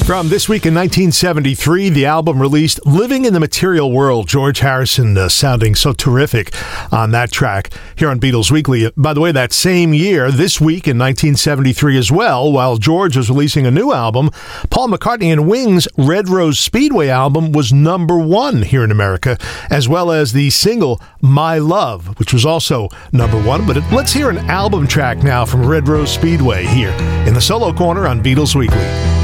From This Week in 1973, the album released Living in the Material World. George Harrison sounding so terrific on that track here on Beatles Weekly. By the way, that same year, This Week in 1973 as well, while George was releasing a new album, Paul McCartney and Wings' Red Rose Speedway album was #1 here in America, as well as the single My Love, which was also #1. But let's hear an album track now from Red Rose Speedway here in the Solo Corner on Beatles Weekly.